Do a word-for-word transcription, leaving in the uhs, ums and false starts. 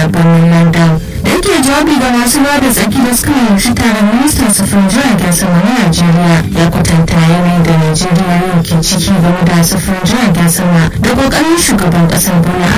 birnin London. Da yake jawabi ga masu ruwa da tsaki da suka halarci taron, ministan sufurin jiragen sama na Najeriya ya kwatanta yanayin da Najeriya yau ke ciki game da sufurin jiragen sama da kokarin shugaban kasar Bola